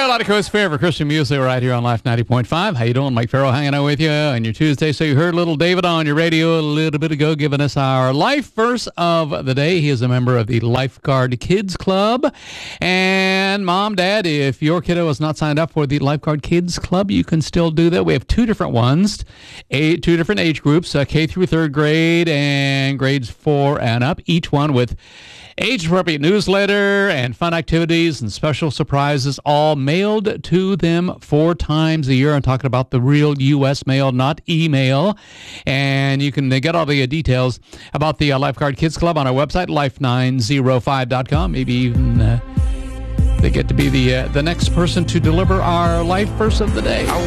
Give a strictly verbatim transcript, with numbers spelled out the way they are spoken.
Carolina Coast Fair for Christian music right here on Life ninety point five. How you doing? Mike Farrell hanging out with you on your Tuesday. So you heard little David on your radio a little bit ago giving us our life verse of the day. He is a member of the Lifeguard Kids Club. And Mom, Dad, if your kiddo is not signed up for the Lifeguard Kids Club, you can still do that. We have two different ones, eight, two different age groups, uh, K through third grade and grades four and up, each one with age-appropriate newsletter and fun activities and special surprises, all mailed to them four times a year. I'm talking about the real U S mail, not email. And you can get all the details about the uh, Lifeguard Kids Club on our website, life nine oh five dot com. Maybe even uh, they get to be the uh, the next person to deliver our life verse of the day.